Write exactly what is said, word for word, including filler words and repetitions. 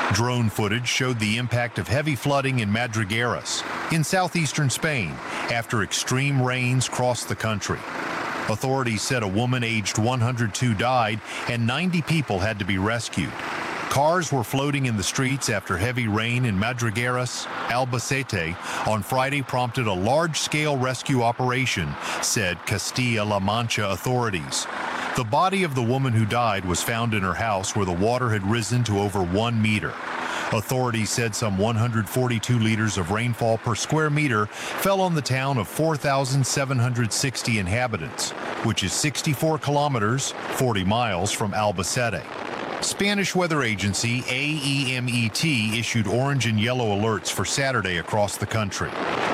Drone footage showed the impact of heavy flooding in Madrigueras, in southeastern Spain, after extreme rains crossed the country. Authorities said a woman aged one hundred two died and ninety people had to be rescued. Cars were floating in the streets after heavy rain in Madrigueras. Albacete on Friday prompted a large-scale rescue operation, said Castilla-La Mancha authorities. The body of the woman who died was found in her house where the water had risen to over one meter. Authorities said some one hundred forty-two liters of rainfall per square meter fell on the town of four thousand seven hundred sixty inhabitants, which is sixty-four kilometers, forty miles from Albacete. Spanish weather agency A E M E T issued orange and yellow alerts for Saturday across the country.